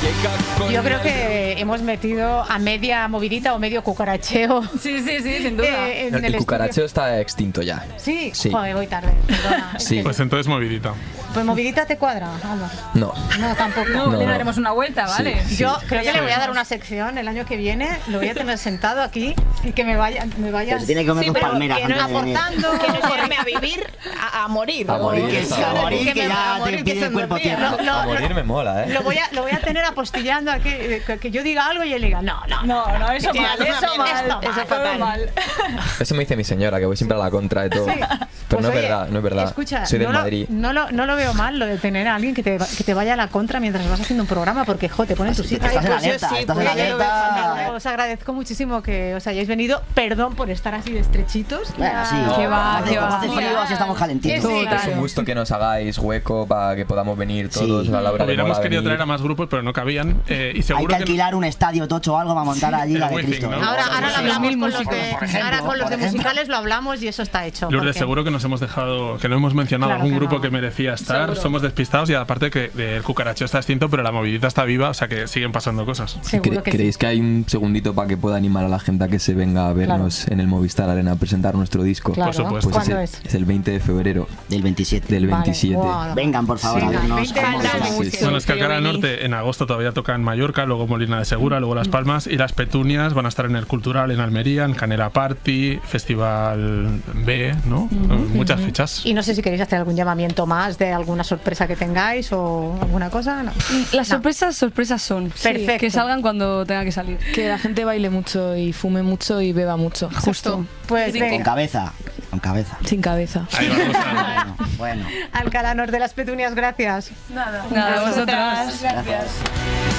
Yo creo que hemos metido a media movidita o medio cucaracheo. Sí, sin duda. El cucaracheo está extinto ya. Sí, Sí. Joder, voy tarde, perdona. Sí. Pues entonces movidita. Pues movidita te cuadra, Álvaro. No. No, tampoco. No, le no. daremos una vuelta, ¿vale? Sí. Yo creo que le voy a dar una sección el año que viene, lo voy a tener sentado aquí y que me vayas Pues tiene que comer tus palmeras que no antes de venir. aportando, Que no es irme a vivir, a morir. A morir, Que está sí, a bien. morir, que me- a ya morir, te que pide son el cuerpo 2 días. tierra. A morir me mola, ¿eh? lo voy a tener apostillando aquí, que yo diga algo y él diga, no, No, eso Sí, mal, eso eso también, mal, esto eso mal, fue fatal. mal. Eso me dice mi señora, que voy siempre a la contra de todo. Sí. Pero Pues no es oye, verdad, no es verdad. Escucha, Soy de no Madrid. no lo veo mal lo de tener a alguien que te vaya a la contra mientras vas haciendo un programa, porque te pone en tu sitio. Estás en pues yo alerta, sí, estás en pues yo lo veo alerta. fatal. Os agradezco muchísimo que os hayáis venido. Perdón por estar así de estrechitos. Bueno, sí. Que va, Hace- que va. hace frío, así estamos calentitos. Sí, Es un gusto que nos hagáis hueco para que podamos venir todos. Sí. A la hora de Hubiéramos mola querido venir. traer a más grupos, pero no cabían. Y Hay seguro que que alquilar un estadio tocho o algo para montar allí la de Wizzing, Cristo. ¿no? ¿eh? Ahora lo Sí, hablamos mil con los músicos, de, por ejemplo, ahora con los por de ejemplo. musicales lo hablamos y eso está hecho. Lourdes, porque- seguro que nos hemos dejado, que no hemos mencionado Claro algún que grupo no. que merecía estar. Seguro. Somos despistados y aparte que el cucaracheo está extinto, pero la movidita está viva, o sea que siguen pasando cosas. Seguro que ¿Creéis que hay un segundito para que pueda animar a la gente a que se venga a vernos en el Movistar Arena a presentar nuestro disco? Claro. Por supuesto. Pues ¿Cuándo es el 20 de febrero Del 27. del Vale, 27. guau. Vengan, por favor, a Venga, vernos. 20 al Movistar. años. Sí, sí. Bueno, es que Sí, Cara al venís. Norte en agosto todavía toca en Mallorca, luego Molina de Segura, luego Las Palmas y Las Petunias van a estar en el Cultural en Almería, en Canela Party, Festival B, ¿no? Muchas fechas. Y no sé si queréis hacer algún llamamiento más de alguna sorpresa que tengáis o alguna cosa. No. Las No. sorpresas son. Perfecto. Que salgan cuando tenga que salir. Que la gente baile mucho y fume mucho y beba mucho. Justo. Pues Con venga, cabeza. Con cabeza. Sin cabeza. Ahí vamos a... Bueno. Alcalá Norte de las Petunias, gracias. Nada, vosotras. Gracias.